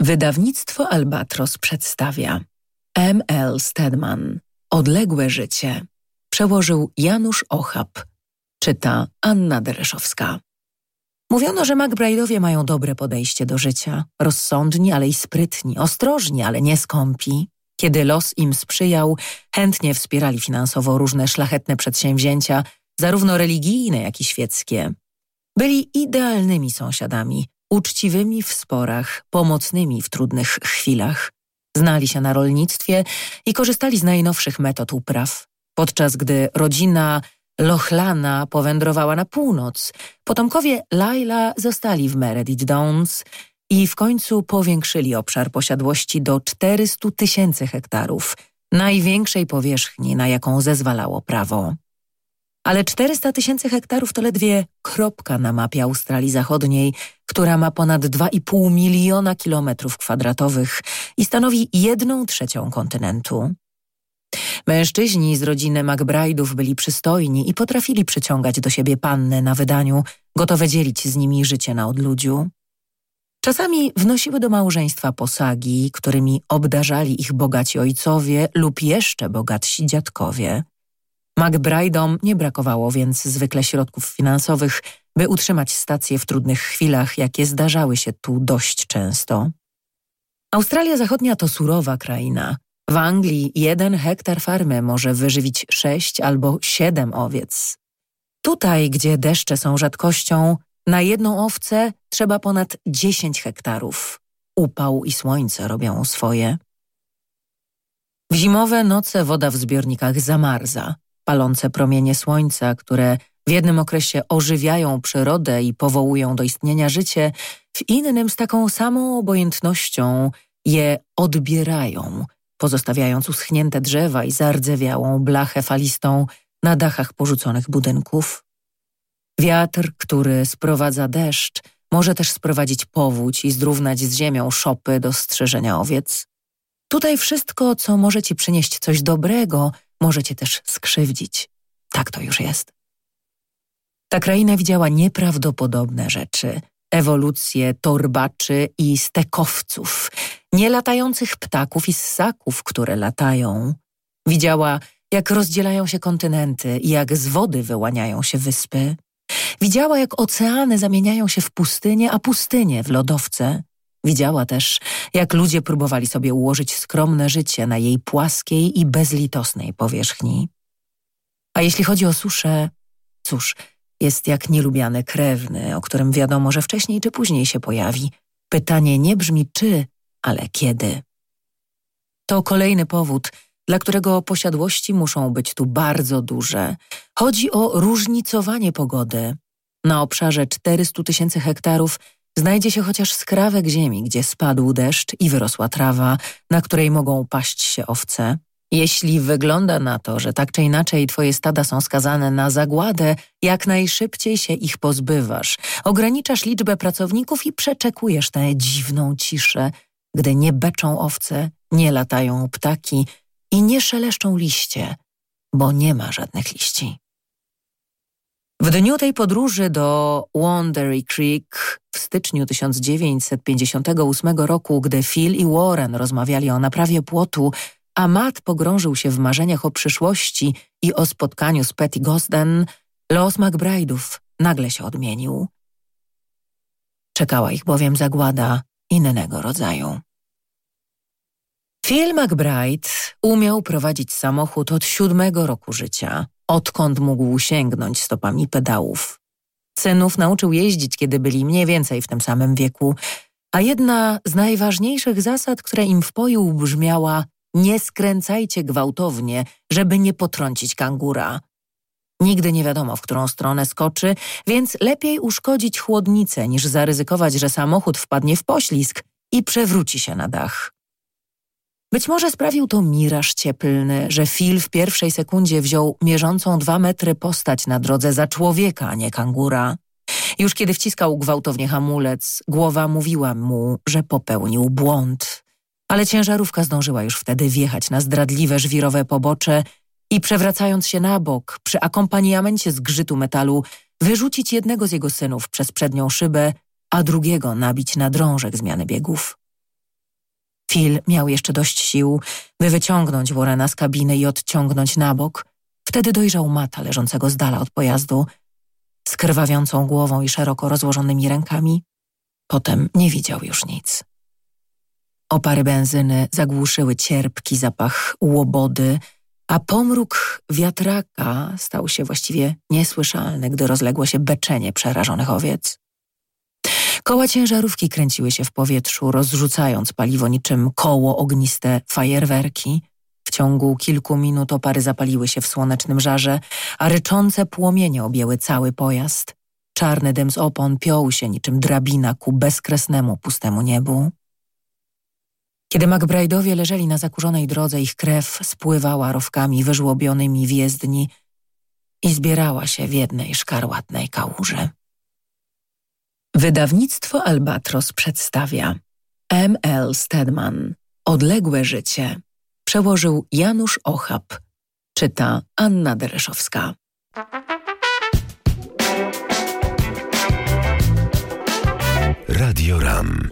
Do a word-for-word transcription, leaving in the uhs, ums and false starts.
Wydawnictwo Albatros przedstawia M L Stedman. Odległe życie. Przełożył Janusz Ochab. Czyta Anna Dereszowska. Mówiono, że McBride'owie mają dobre podejście do życia. Rozsądni, ale i sprytni. Ostrożni, ale nie skąpi. Kiedy los im sprzyjał, chętnie wspierali finansowo różne szlachetne przedsięwzięcia, zarówno religijne, jak i świeckie. Byli idealnymi sąsiadami, uczciwymi w sporach, pomocnymi w trudnych chwilach. Znali się na rolnictwie i korzystali z najnowszych metod upraw. Podczas gdy rodzina Lochlana powędrowała na północ, potomkowie Lyla zostali w Meredith Downs i w końcu powiększyli obszar posiadłości do czterystu tysięcy hektarów, największej powierzchni, na jaką zezwalało prawo. Ale czterysta tysięcy hektarów to ledwie kropka na mapie Australii Zachodniej, która ma ponad dwa i pół miliona kilometrów kwadratowych i stanowi jedną trzecią kontynentu. Mężczyźni z rodziny McBride'ów byli przystojni i potrafili przyciągać do siebie panny na wydaniu, gotowe dzielić z nimi życie na odludziu. Czasami wnosiły do małżeństwa posagi, którymi obdarzali ich bogaci ojcowie lub jeszcze bogatsi dziadkowie. McBride'om nie brakowało więc zwykle środków finansowych, by utrzymać stację w trudnych chwilach, jakie zdarzały się tu dość często. Australia Zachodnia to surowa kraina. W Anglii jeden hektar farmy może wyżywić sześć albo siedem owiec. Tutaj, gdzie deszcze są rzadkością, na jedną owcę trzeba ponad dziesięć hektarów. Upał i słońce robią swoje. W zimowe noce woda w zbiornikach zamarza. Palące promienie słońca, które w jednym okresie ożywiają przyrodę i powołują do istnienia życie, w innym z taką samą obojętnością je odbierają, pozostawiając uschnięte drzewa i zardzewiałą blachę falistą na dachach porzuconych budynków. Wiatr, który sprowadza deszcz, może też sprowadzić powódź i zrównać z ziemią szopy do strzeżenia owiec. Tutaj wszystko, co może ci przynieść coś dobrego, może cię też skrzywdzić. Tak to już jest. Ta kraina widziała nieprawdopodobne rzeczy. Ewolucję torbaczy i stekowców, nielatających ptaków i ssaków, które latają. Widziała, jak rozdzielają się kontynenty i jak z wody wyłaniają się wyspy. Widziała, jak oceany zamieniają się w pustynie, a pustynie w lodowce. Widziała też, jak ludzie próbowali sobie ułożyć skromne życie na jej płaskiej i bezlitosnej powierzchni. A jeśli chodzi o suszę, cóż, jest jak nielubiany krewny, o którym wiadomo, że wcześniej czy później się pojawi. Pytanie nie brzmi czy, ale kiedy. To kolejny powód, dla którego posiadłości muszą być tu bardzo duże. Chodzi o różnicowanie pogody. Na obszarze czterystu tysięcy hektarów znajdzie się chociaż skrawek ziemi, gdzie spadł deszcz i wyrosła trawa, na której mogą paść się owce. Jeśli wygląda na to, że tak czy inaczej twoje stada są skazane na zagładę, jak najszybciej się ich pozbywasz. Ograniczasz liczbę pracowników i przeczekujesz tę dziwną ciszę, gdy nie beczą owce, nie latają ptaki i nie szeleszczą liście, bo nie ma żadnych liści. W dniu tej podróży do Wanderey Creek w styczniu tysiąc dziewięćset pięćdziesiątego ósmego roku, gdy Phil i Warren rozmawiali o naprawie płotu, a Matt pogrążył się w marzeniach o przyszłości i o spotkaniu z Patty Gosden, los McBride'ów nagle się odmienił. Czekała ich bowiem zagłada innego rodzaju. Phil McBride umiał prowadzić samochód od siódmego roku życia, odkąd mógł sięgnąć stopami pedałów. Synów nauczył jeździć, kiedy byli mniej więcej w tym samym wieku, a jedna z najważniejszych zasad, które im wpoił, brzmiała: nie skręcajcie gwałtownie, żeby nie potrącić kangura. Nigdy nie wiadomo, w którą stronę skoczy, więc lepiej uszkodzić chłodnicę, niż zaryzykować, że samochód wpadnie w poślizg i przewróci się na dach. Być może sprawił to miraż cieplny, że Phil w pierwszej sekundzie wziął mierzącą dwa metry postać na drodze za człowieka, a nie kangura. Już kiedy wciskał gwałtownie hamulec, głowa mówiła mu, że popełnił błąd. Ale ciężarówka zdążyła już wtedy wjechać na zdradliwe żwirowe pobocze i przewracając się na bok, przy akompaniamencie zgrzytu metalu, wyrzucić jednego z jego synów przez przednią szybę, a drugiego nabić na drążek zmiany biegów. Phil miał jeszcze dość sił, by wyciągnąć Warrena z kabiny i odciągnąć na bok. Wtedy dojrzał Matta leżącego z dala od pojazdu, z krwawiącą głową i szeroko rozłożonymi rękami. Potem nie widział już nic. Opary benzyny zagłuszyły cierpki zapach łobody, a pomruk wiatraka stał się właściwie niesłyszalny, gdy rozległo się beczenie przerażonych owiec. Koła ciężarówki kręciły się w powietrzu, rozrzucając paliwo niczym koło ogniste fajerwerki. W ciągu kilku minut opary zapaliły się w słonecznym żarze, a ryczące płomienie objęły cały pojazd. Czarny dym z opon piął się niczym drabina ku bezkresnemu, pustemu niebu. Kiedy McBride'owie leżeli na zakurzonej drodze, ich krew spływała rowkami wyżłobionymi w jezdni i zbierała się w jednej szkarłatnej kałuży. Wydawnictwo Albatros przedstawia M L Stedman. Odległe życie. Przełożył Janusz Ochap. Czyta Anna Dereszowska. Radio RAM.